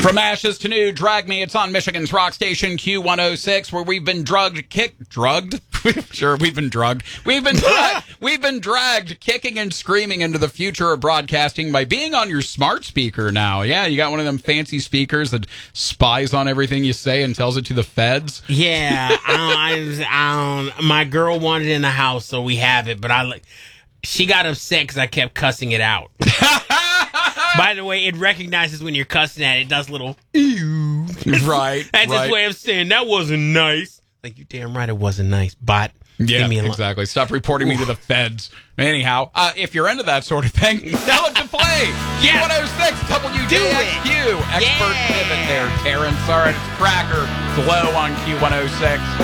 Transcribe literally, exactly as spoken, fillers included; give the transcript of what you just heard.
From ashes to new, Drag Me. It's on Michigan's rock station Q one oh six, where we've been drugged, kicked, drugged. Sure, we've been drugged. We've been dra- we've been dragged, kicking and screaming into the future of broadcasting by being on your smart speaker now. Yeah, you got one of them fancy speakers that spies on everything you say and tells it to the feds. Yeah, I don't, I don't, my girl wanted it in the house, so we have it. But I like, she got upset because I kept cussing it out. By the way, it recognizes when you're cussing at it. It does little ew. Right. That's right. its way of saying that wasn't nice. Like, you damn right it wasn't nice, bot. Yeah, Leave me alone. exactly. Stop reporting me to the feds. Anyhow, uh, if you're into that sort of thing, tell it to play. Q one oh six W J X Q. Expert Yeah. pivot there, Terrence. All right, it's Cracker Glow on Q one oh six.